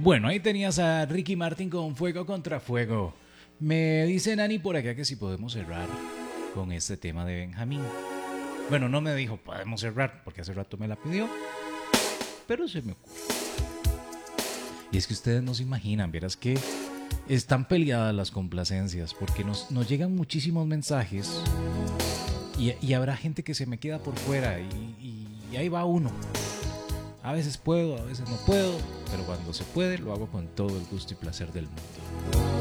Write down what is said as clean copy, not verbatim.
Bueno, ahí tenías a Ricky Martin con Fuego contra Fuego. Me dice Nani por acá que si podemos cerrar con este tema de Benjamín. Bueno, no me dijo podemos cerrar porque hace rato me la pidió, pero se me ocurre. Y es que ustedes no se imaginan, verás que están peleadas las complacencias porque nos llegan muchísimos mensajes y habrá gente que se me queda por fuera y ahí va uno. A veces puedo, a veces no puedo, pero cuando se puede lo hago con todo el gusto y placer del mundo.